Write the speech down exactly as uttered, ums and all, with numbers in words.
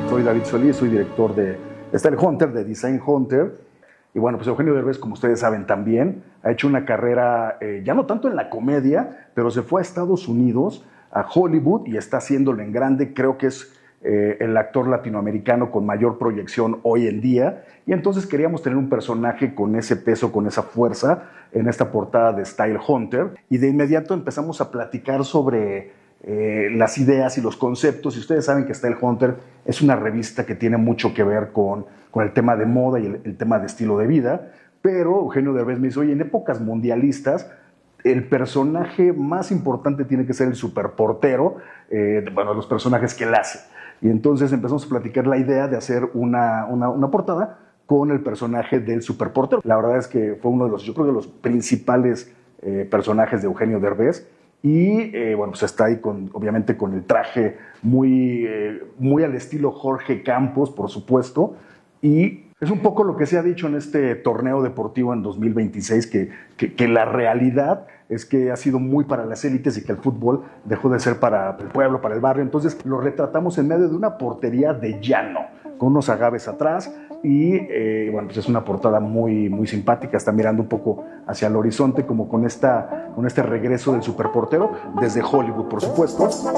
Soy David Solís, soy director de Style Hunter, de Design Hunter. Y bueno, pues Eugenio Derbez, como ustedes saben también, ha hecho una carrera, eh, ya no tanto en la comedia, pero se fue a Estados Unidos, a Hollywood, y está haciéndolo en grande. Creo que es eh, el actor latinoamericano con mayor proyección hoy en día. Y entonces queríamos tener un personaje con ese peso, con esa fuerza, en esta portada de Style Hunter. Y de inmediato empezamos a platicar sobre eh, las ideas y los conceptos. Y ustedes saben que Style Hunter es una revista que tiene mucho que ver con, con el tema de moda y el, el tema de estilo de vida. Pero Eugenio Derbez me dice, oye, en épocas mundialistas, el personaje más importante tiene que ser el superportero, eh, bueno, los personajes que él hace. Y entonces empezamos a platicar la idea de hacer una, una, una portada con el personaje del superportero. La verdad es que fue uno de los, yo creo, de los principales eh, personajes de Eugenio Derbez. Y eh, bueno, pues está ahí con, obviamente con el traje muy, eh, muy al estilo Jorge Campos, por supuesto. Y es un poco lo que se ha dicho en este torneo deportivo en dos mil veintiséis, que, que, que la realidad es que ha sido muy para las élites y que el fútbol dejó de ser para el pueblo, para el barrio. Entonces lo retratamos en medio de una portería de llano, con unos agaves atrás. Y eh, bueno, pues es una portada muy, muy simpática. Está mirando un poco hacia el horizonte, como con, esta, con este regreso del superportero desde Hollywood, por supuesto.